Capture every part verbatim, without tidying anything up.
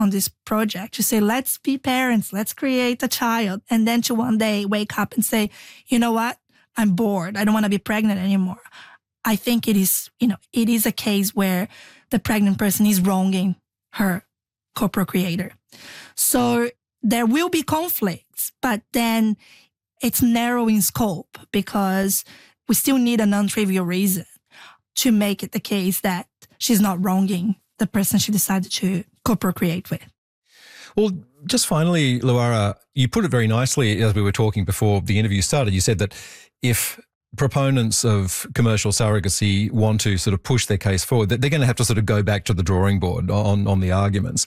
on this project to say, let's be parents, let's create a child. And then to one day wake up and say, you know what? I'm bored. I don't want to be pregnant anymore. I think it is, you know, it is a case where the pregnant person is wronging her co-procreator. So there will be conflicts, but then it's narrow in scope because we still need a non-trivial reason to make it the case that she's not wronging the person she decided to co-procreate with. Well, just finally, Luara, you put it very nicely as we were talking before the interview started. You said that if proponents of commercial surrogacy want to sort of push their case forward, that they're going to have to sort of go back to the drawing board on, on the arguments.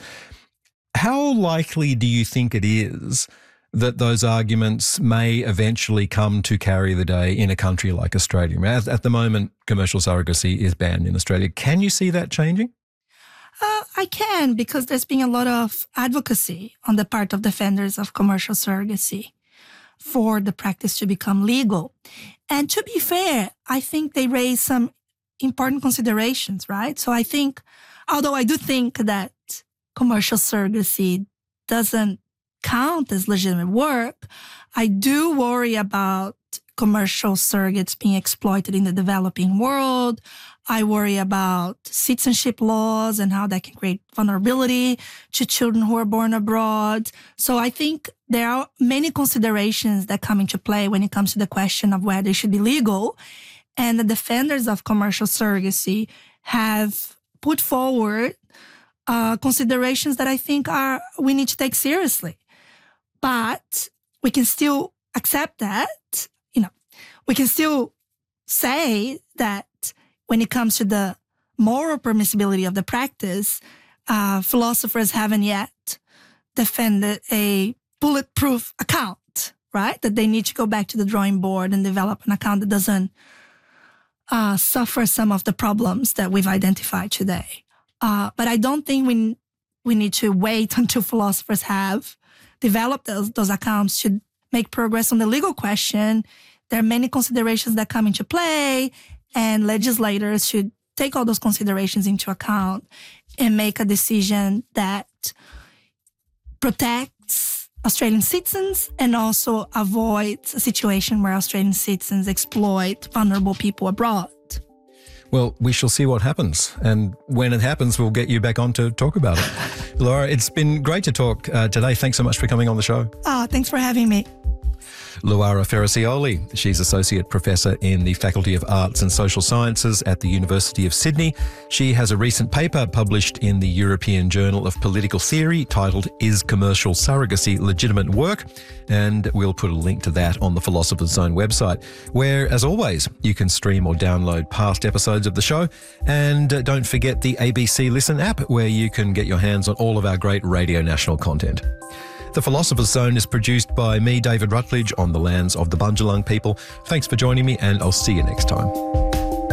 How likely do you think it is that those arguments may eventually come to carry the day in a country like Australia? At, at the moment, commercial surrogacy is banned in Australia. Can you see that changing? Uh, I can, because there's been a lot of advocacy on the part of defenders of commercial surrogacy for the practice to become legal. And to be fair, I think they raise some important considerations, right? So I think, although I do think that commercial surrogacy doesn't count as legitimate work, I do worry about commercial surrogates being exploited in the developing world. I worry about citizenship laws and how that can create vulnerability to children who are born abroad. So I think there are many considerations that come into play when it comes to the question of whether it should be legal. And the defenders of commercial surrogacy have put forward uh, considerations that I think are we need to take seriously. But we can still accept that, you know, we can still say that when it comes to the moral permissibility of the practice, uh, philosophers haven't yet defended a bulletproof account, right? That they need to go back to the drawing board and develop an account that doesn't uh, suffer some of the problems that we've identified today. Uh, but I don't think we we need to wait until philosophers have developed those, those accounts to make progress on the legal question. There are many considerations that come into play, and legislators should take all those considerations into account and make a decision that protects Australian citizens and also avoids a situation where Australian citizens exploit vulnerable people abroad. Well, we shall see what happens. And when it happens, we'll get you back on to talk about it. Laura, it's been great to talk uh, today. Thanks so much for coming on the show. Oh, thanks for having me. Luara Ferracioli. She's Associate Professor in the Faculty of Arts and Social Sciences at the University of Sydney. She has a recent paper published in the European Journal of Political Theory titled Is Commercial Surrogacy Legitimate Work? And we'll put a link to that on the Philosopher's Zone website, where, as always, you can stream or download past episodes of the show. And uh, don't forget the A B C Listen app, where you can get your hands on all of our great Radio National content. The Philosopher's Zone is produced by me, David Rutledge, on the lands of the Bundjalung people. Thanks for joining me, and I'll see you next time.